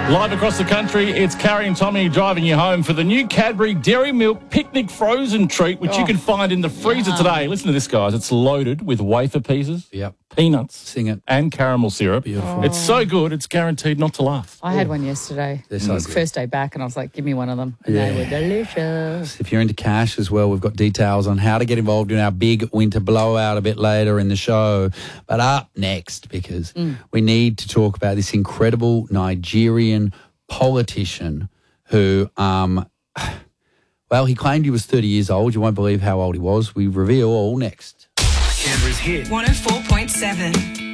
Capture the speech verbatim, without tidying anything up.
Live across the country, it's Carrie and Tommy driving you home for the new Cadbury Dairy Milk Picnic Frozen Treat, which oh, you can find in the freezer yum. today. Listen to this, guys. It's loaded with wafer pieces, yep. peanuts, Sing it. and caramel syrup. Beautiful. Oh. It's so good, it's guaranteed not to last. I had one yesterday. They're It so was good. first day back, and I was like, give me one of them. And Yeah. they were delicious. If you're into cash as well, we've got details on how to get involved in our big winter blowout a bit later in the show. But up next, because mm. we need to talk about this incredible Nigerian politician who, um, well, he claimed he was thirty years old. You won't believe how old he was. We reveal all next. Canberra's hit one oh four point seven.